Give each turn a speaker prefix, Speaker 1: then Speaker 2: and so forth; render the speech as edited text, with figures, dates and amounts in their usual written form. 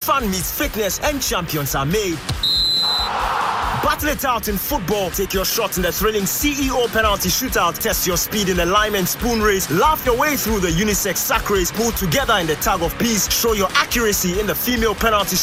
Speaker 1: fun meets fitness and champions are made. Battle it out in football. Take your shot in the thrilling CEO penalty shootout. Test your speed in the lime and spoon race. Laugh your way through the unisex sack race. Pull together in the tug of peace. Show your accuracy in the female penalty